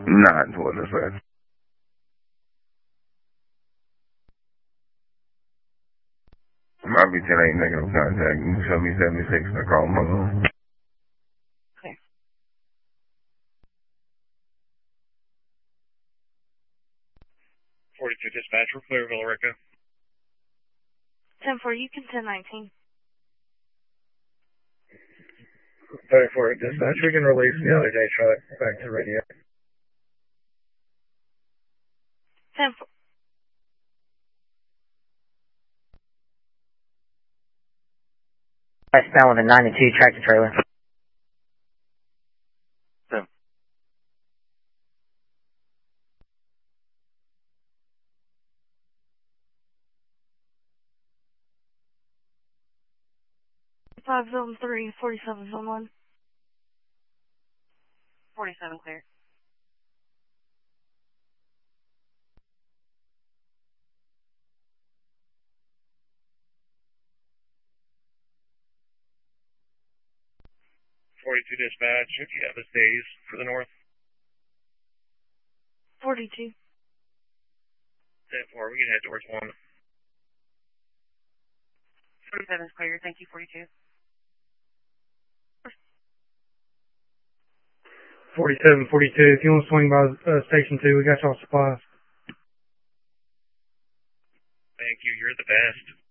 Not towards this way. My B10 ain't negative contact. Show me 76 and I call my own. Okay. 42 dispatch, we're clear, Villa Rica. 10-4, you can 10-19. 34 dispatch, we can release the other day truck back to radio. 10-4. Westbound with a 92 tractor trailer. 5 zone 3, 47 zone 1. 47 clear. Dispatch, if you have a days for the north. 42. 10-4, we can head towards 1. 47 is clear, thank you, 42. 47, 42, if you want to swing by Station 2, we got y'all supplies. Thank you, you're the best.